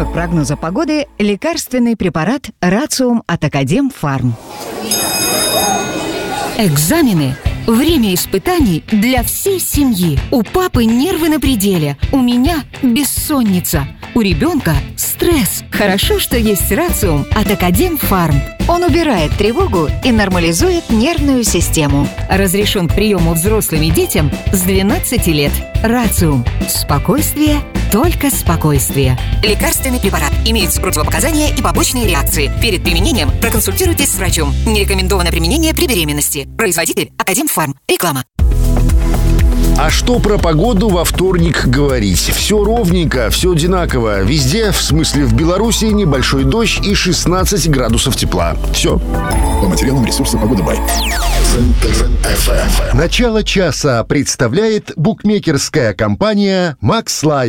партнер прогноза погоды – лекарственный препарат «Рациум» от Академфарм. Экзамены. Время испытаний для всей семьи. У папы нервы на пределе, у меня бессонница, у ребенка стресс. Хорошо, что есть «Рациум» от Академфарм. Он убирает тревогу и нормализует нервную систему. Разрешен к приему взрослым и детям с 12 лет. «Рациум». Спокойствие, только спокойствие. Лекарственный препарат. Имеются противопоказания и побочные реакции. Перед применением проконсультируйтесь с врачом. Не рекомендовано применение при беременности. Производитель Академфарм. Реклама. А что про погоду во вторник говорить? Все ровненько, все одинаково. Везде, в смысле в Беларуси, небольшой дождь и 16 градусов тепла. Все. По материалам ресурса «Погода Бай». Начало часа представляет букмекерская компания «Макс Лайф».